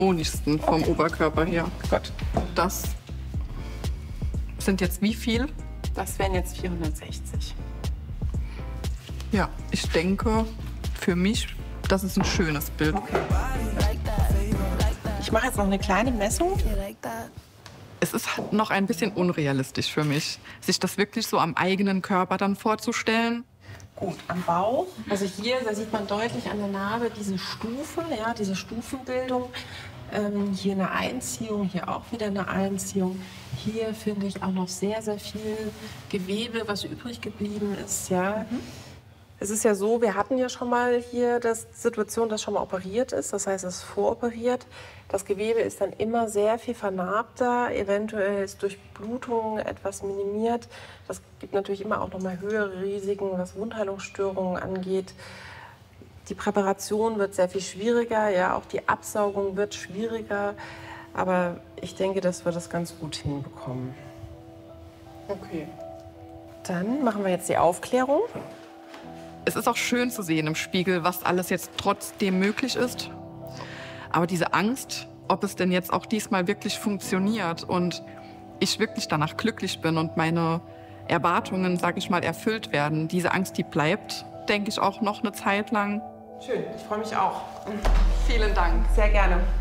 harmonischsten vom Oberkörper her. Gut. Das sind jetzt wie viel? Das wären jetzt 460. Ja, ich denke, für mich, das ist ein schönes Bild. Okay. Ich mache jetzt noch eine kleine Messung. Es ist halt noch ein bisschen unrealistisch für mich, sich das wirklich so am eigenen Körper dann vorzustellen. Gut, am Bauch. Also hier, da sieht man deutlich an der Narbe diese Stufen, ja, diese Stufenbildung. Hier eine Einziehung, hier auch wieder eine Einziehung. Hier finde ich auch noch sehr, sehr viel Gewebe, was übrig geblieben ist. Ja. Es ist ja so, wir hatten ja schon mal hier die Situation, dass schon mal operiert ist. Das heißt, es ist voroperiert. Das Gewebe ist dann immer sehr viel vernarbter. Eventuell ist durch Blutung etwas minimiert. Das gibt natürlich immer auch noch mal höhere Risiken, was Wundheilungsstörungen angeht. Die Präparation wird sehr viel schwieriger, ja, auch die Absaugung wird schwieriger. Aber ich denke, dass wir das ganz gut hinbekommen. Okay. Dann machen wir jetzt die Aufklärung. Es ist auch schön zu sehen im Spiegel, was alles jetzt trotzdem möglich ist. Aber diese Angst, ob es denn jetzt auch diesmal wirklich funktioniert und ich wirklich danach glücklich bin und meine Erwartungen, sag ich mal, erfüllt werden, diese Angst, die bleibt, denke ich, auch noch eine Zeit lang. Schön, ich freue mich auch. Vielen Dank. Sehr gerne.